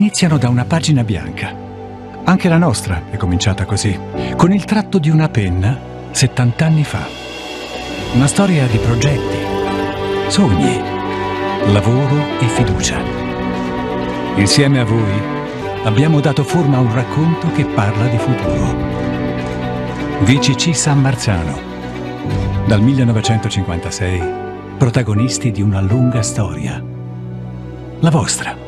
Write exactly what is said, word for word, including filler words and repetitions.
iniziano da una pagina bianca. Anche la nostra è cominciata così, con il tratto di una penna settant'anni fa. Una storia di progetti, sogni, lavoro e fiducia. Insieme a voi abbiamo dato forma a un racconto che parla di futuro. V C C San Marzano, dal millenovecentocinquantasei, protagonisti di una lunga storia. La vostra.